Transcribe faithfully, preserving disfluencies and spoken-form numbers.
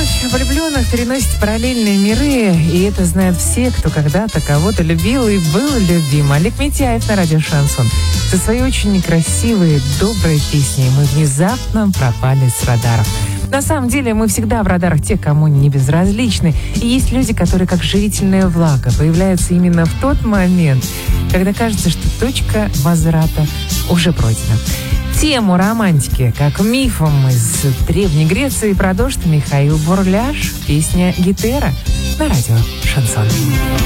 Ночь влюбленных переносит в параллельные миры, и это знают все, кто когда-то кого-то любил и был любим. Олег Митяев на радио «Шансон». Со своей очень некрасивой, доброй песней мы внезапно пропали с радаров. На самом деле мы всегда в радарах тех, кому не безразличны. И есть люди, которые, как живительная влага, появляются именно в тот момент, когда кажется, что точка возврата уже пройдена. Тему романтики, как мифом из Древней Греции, продолжит Михаил Бурляш. Песня «Гетера» на радио «Шансон».